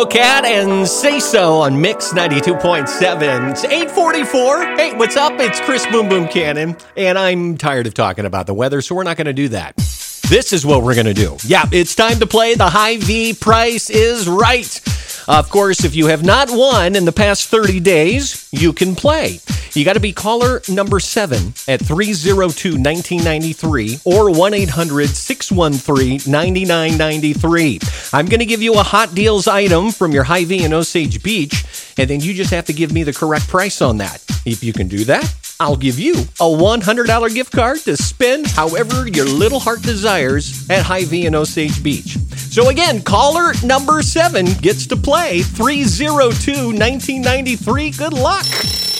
Cat and Say So on Mix 92.7. It's 8:44. Hey, what's up? It's Chris Boom Boom Cannon, and I'm tired of talking about the weather, so we're not going to do that. This is what we're going to do. Yeah, it's time to play the Hy-Vee Price is Right. Of course, if you have not won in the past 30 days, you can play. You got to be caller number 7 at 302-1993 or 1-800-613-9993. I'm going to give you a Hot Deals item from your Hy-Vee in Osage Beach, and then you just have to give me the correct price on that. If you can do that, I'll give you a $100 gift card to spend however your little heart desires at Hy-Vee in Osage Beach. So again, caller number 7 gets to play 302-1993. Good luck.